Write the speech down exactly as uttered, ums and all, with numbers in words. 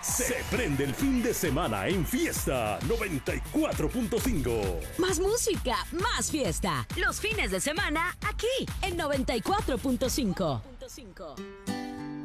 Se prende el fin de semana en Fiesta noventa y cuatro punto cinco. Más música, más fiesta. Los fines de semana aquí en noventa y cuatro punto cinco.